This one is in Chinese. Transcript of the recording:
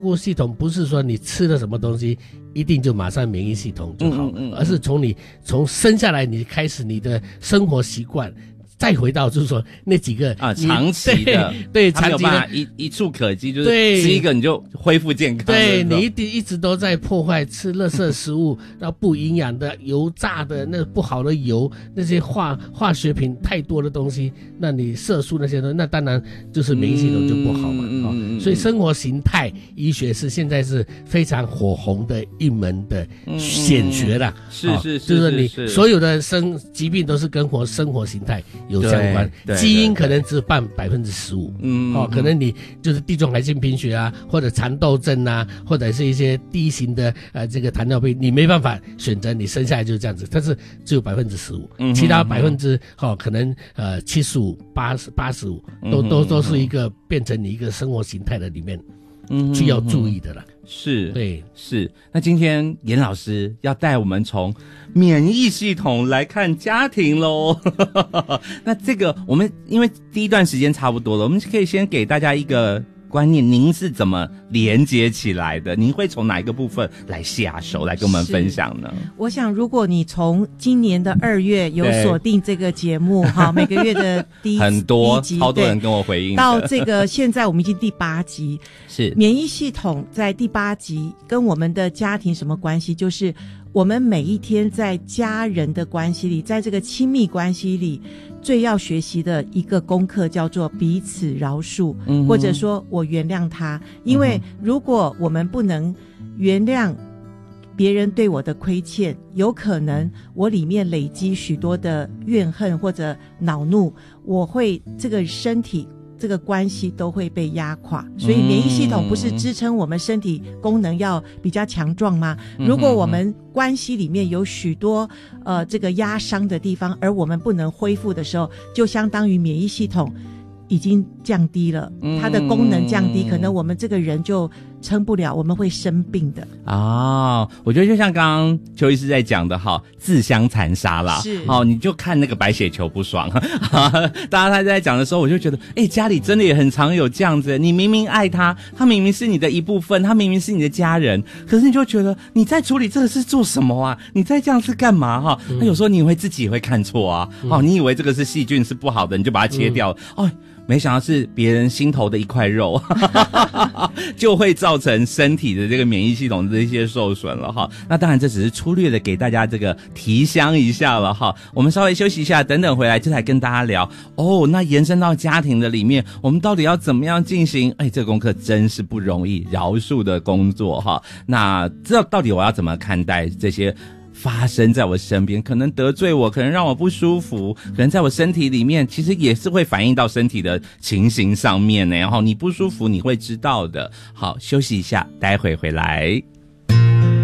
护系统不是说你吃了什么东西一定就马上免疫系统就好，而是从生下来你开始你的生活习惯，再回到就是说那几个长期的， 对长期的一触可及，就是吃一个你就恢复健康。 对，你一直都在破坏吃垃圾食物，然后不营养的、油炸的、那不好的油，那些化学品太多的东西，那你色素那些东西，那当然就是免疫系统就不好嘛。所以生活形态医学是现在是非常火红的一门的显学啦。 是， 就是你所有的疾病都是跟生活形态有相关，基因可能只占15%，可能你就是地中海性贫血啊，或者蚕豆症啊，或者是一些第一型的这个糖尿病，你没办法选择，你生下来就是这样子，但是只有15%，其他可能75%、85%都是一个变成你一个生活形态的里面需要注意的啦。 是， 对， 是。那今天严老师要带我们从免疫系统来看家庭咯那这个我们因为第一段时间差不多了，我们可以先给大家一个观念，您是怎么连接起来的？您会从哪一个部分来下手来跟我们分享呢？ 我想如果你从今年的2月有锁定这个节目哈，每个月的第一很多集超多人跟我回应到这个现在我们已经第8集， 是免疫系统在第8集跟我们的家庭什么关系？就是我们每一天在家人的关系里，在这个亲密关系里最要学习的一个功课叫做彼此饶恕，或者说我原谅他。因为如果我们不能原谅别人对我的亏欠，有可能我里面累积许多的怨恨或者恼怒，我会这个身体这个关系都会被压垮。所以免疫系统不是支撑我们身体功能要比较强壮吗？如果我们关系里面有许多这个压伤的地方，而我们不能恢复的时候，就相当于免疫系统已经降低了，它的功能降低，可能我们这个人就撑不了，我们会生病的。 我觉得就像刚刚邱医师在讲的哈，自相残杀啦。 是， 你就看那个白血球不爽。大家他在讲的时候，我就觉得，家里真的也很常有这样子，你明明爱他，他明明是你的一部分，他明明是你的家人，可是你就觉得你在处理这个是做什么啊？你在这样是干嘛哈？那有时候你会自己也会看错啊。你以为这个是细菌是不好的，你就把它切掉了。没想到是别人心头的一块肉就会造成身体的这个免疫系统的一些受损了哈。那当然这只是粗略的给大家这个提香一下了哈。我们稍微休息一下，等等回来就来跟大家聊那延伸到家庭的里面，我们到底要怎么样进行这个功课真是不容易，饶恕的工作哈。那这到底我要怎么看待这些发生在我身边，可能得罪我，可能让我不舒服，可能在我身体里面其实也是会反映到身体的情形上面呢。然后你不舒服你会知道的。好，休息一下，待会回来。